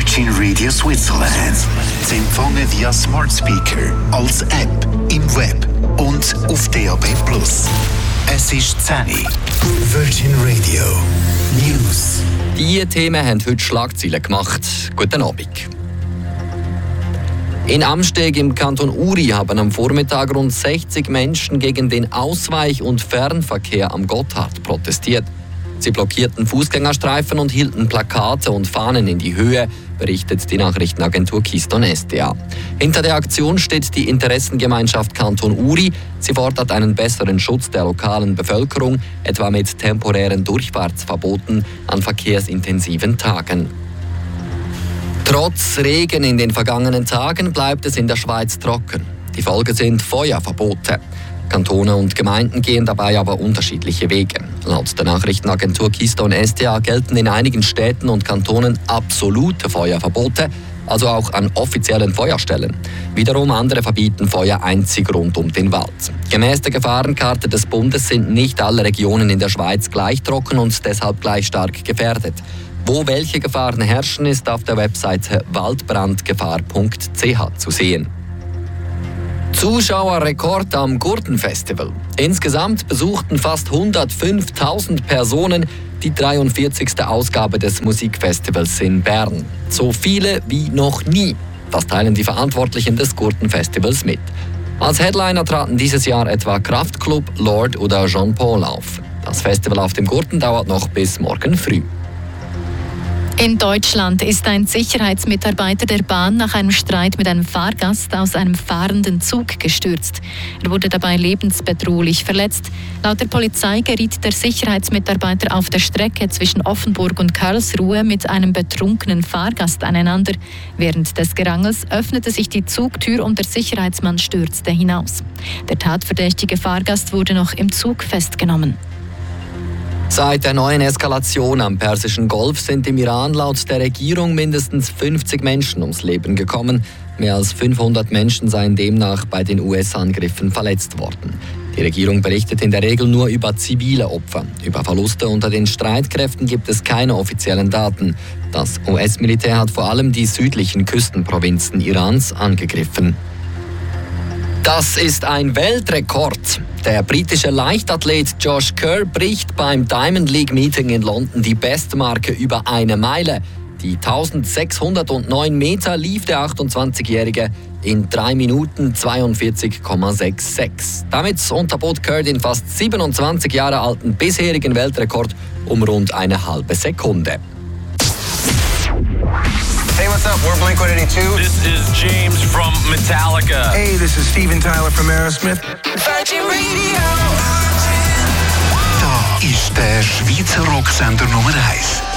Virgin Radio Switzerland. Sie empfangen via Smart Speaker, als App, im Web und auf DAB+. Es ist 10 Uhr. Virgin Radio News. Diese Themen haben heute Schlagzeilen gemacht. Guten Abend. In Amsteg im Kanton Uri haben am Vormittag rund 60 Menschen gegen den Ausweich- und Fernverkehr am Gotthard protestiert. Sie blockierten Fußgängerstreifen und hielten Plakate und Fahnen in die Höhe, berichtet die Nachrichtenagentur Keystone SDA. Hinter der Aktion steht die Interessengemeinschaft Kanton Uri. Sie fordert einen besseren Schutz der lokalen Bevölkerung, etwa mit temporären Durchfahrtsverboten an verkehrsintensiven Tagen. Trotz Regen in den vergangenen Tagen bleibt es in der Schweiz trocken. Die Folge sind Feuerverbote. Kantone und Gemeinden gehen dabei aber unterschiedliche Wege. Laut der Nachrichtenagentur Keystone SDA gelten in einigen Städten und Kantonen absolute Feuerverbote, also auch an offiziellen Feuerstellen. Wiederum andere verbieten Feuer einzig rund um den Wald. Gemäß der Gefahrenkarte des Bundes sind nicht alle Regionen in der Schweiz gleich trocken und deshalb gleich stark gefährdet. Wo welche Gefahren herrschen, ist auf der Webseite waldbrandgefahr.ch zu sehen. Zuschauerrekord am Gurtenfestival. Insgesamt besuchten fast 105.000 Personen die 43. Ausgabe des Musikfestivals in Bern. So viele wie noch nie. Das teilen die Verantwortlichen des Gurtenfestivals mit. Als Headliner traten dieses Jahr etwa Kraftklub, Lord oder Jean Paul auf. Das Festival auf dem Gurten dauert noch bis morgen früh. In Deutschland ist ein Sicherheitsmitarbeiter der Bahn nach einem Streit mit einem Fahrgast aus einem fahrenden Zug gestürzt. Er wurde dabei lebensbedrohlich verletzt. Laut der Polizei geriet der Sicherheitsmitarbeiter auf der Strecke zwischen Offenburg und Karlsruhe mit einem betrunkenen Fahrgast aneinander. Während des Gerangels öffnete sich die Zugtür und der Sicherheitsmann stürzte hinaus. Der tatverdächtige Fahrgast wurde noch im Zug festgenommen. Seit der neuen Eskalation am Persischen Golf sind im Iran laut der Regierung mindestens 50 Menschen ums Leben gekommen. Mehr als 500 Menschen seien demnach bei den US-Angriffen verletzt worden. Die Regierung berichtet in der Regel nur über zivile Opfer. Über Verluste unter den Streitkräften gibt es keine offiziellen Daten. Das US-Militär hat vor allem die südlichen Küstenprovinzen Irans angegriffen. Das ist ein Weltrekord. Der britische Leichtathlet Josh Kerr bricht beim Diamond League Meeting in London die Bestmarke über 1 Meile. Die 1609 Meter lief der 28-Jährige in 3 Minuten 42,66. Damit unterbot Kerr den fast 27 Jahre alten bisherigen Weltrekord um rund eine halbe Sekunde. Hey, what's up? We're Blink-182. This is James from Metallica. Hey, this is Steven Tyler from Aerosmith. Virgin Radio. Da ist der Schweizer Rocksender Nummer 1.